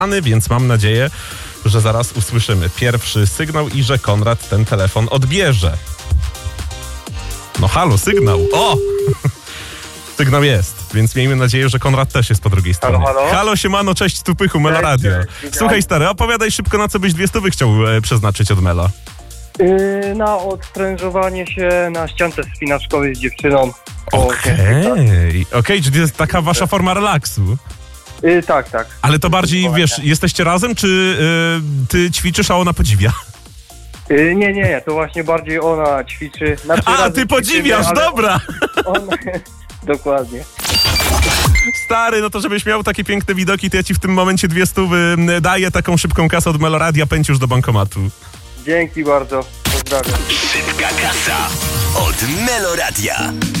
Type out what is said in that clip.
Więc mam nadzieję, że zaraz usłyszymy pierwszy sygnał i że Konrad ten telefon odbierze. No halo, sygnał. O! Sygnał jest, więc miejmy nadzieję, że Konrad też jest po drugiej stronie. Halo? Halo, siemano, cześć, tu Pychu, Melo Radio. Cześć. Słuchaj stary, opowiadaj szybko, na co byś 200 chciał przeznaczyć od Mela. Na odprężowanie się na ściance wspinaczkowej z dziewczyną. Okej, czyli to jest taka wasza forma relaksu. Tak. Ale to bardziej, wiesz, jesteście razem, czy ty ćwiczysz, a ona podziwia? Nie, to właśnie bardziej ona ćwiczy. Ty podziwiasz, dobra! Dokładnie. Stary, no to żebyś miał takie piękne widoki, to ja ci w tym momencie 200 daję, taką szybką kasę od Meloradia, pędź już do bankomatu. Dzięki bardzo, pozdrawiam. Szybka kasa od Meloradia.